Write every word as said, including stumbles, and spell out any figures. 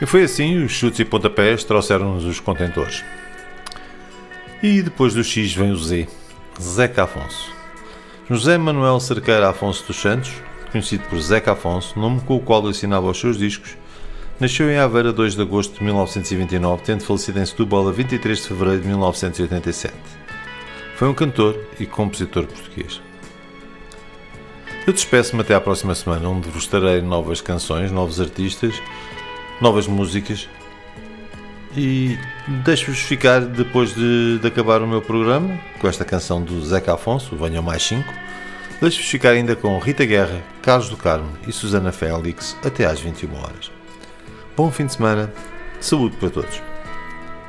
E foi assim, os chutes e pontapés trouxeram-nos os contentores. E depois do X vem o Z, Zeca Afonso. José Manuel Cerqueira Afonso dos Santos, conhecido por Zeca Afonso, nome com o qual assinava os seus discos, nasceu em Aveiro a dois de agosto de mil novecentos e vinte e nove, tendo falecido em Setúbal a vinte e três de fevereiro de mil novecentos e oitenta e sete. Foi um cantor e compositor português. Eu despeço-me até à próxima semana, onde vos trarei novas canções, novos artistas, novas músicas, e deixo-vos ficar, depois de, de acabar o meu programa, com esta canção do Zeca Afonso, Venham Mais cinco, deixo-vos ficar ainda com Rita Guerra, Carlos do Carmo e Susana Félix até às vinte e uma horas. Bom fim de semana, saúde para todos.